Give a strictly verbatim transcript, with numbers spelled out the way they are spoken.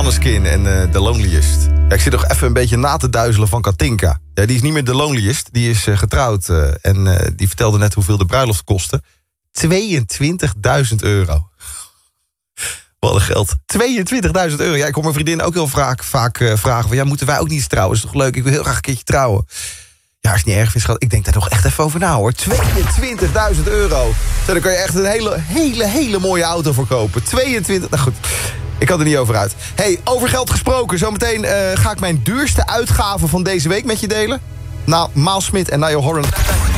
Måneskin en uh, The Loneliest. Ja, ik zit nog even een beetje na te duizelen van Katinka. Ja, die is niet meer The Loneliest, die is uh, getrouwd. Uh, en uh, die vertelde net hoeveel de bruiloft kostte. tweeëntwintigduizend euro. Wat een geld. tweeëntwintigduizend euro. Ja, ik hoor mijn vriendin ook heel vaak, vaak uh, vragen van... ja, moeten wij ook niet eens trouwen? Dat is toch leuk? Ik wil heel graag een keertje trouwen. Ja, als je het niet erg vindt, schat. Ik denk daar nog echt even over na, hoor. tweeëntwintigduizend euro. Zo, dan kan je echt een hele, hele, hele mooie auto voor kopen. tweeëntwintig... Nou goed, ik had er niet over uit. Hey, over geld gesproken. Zometeen uh, ga ik mijn duurste uitgave van deze week met je delen. Nou, Maal Smit en Niall Horan.